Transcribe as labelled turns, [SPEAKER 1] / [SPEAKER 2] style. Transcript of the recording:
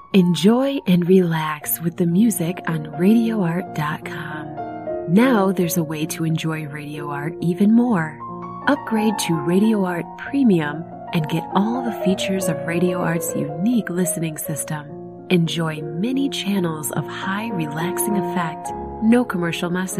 [SPEAKER 1] Enjoy and relax with the music on RadioArt.com. Now there's a way to enjoy Radio Art even more. Upgrade to Radio Art Premium and get all the features of Radio Art's unique listening system. Enjoy many channels of high relaxing effect, no commercial message.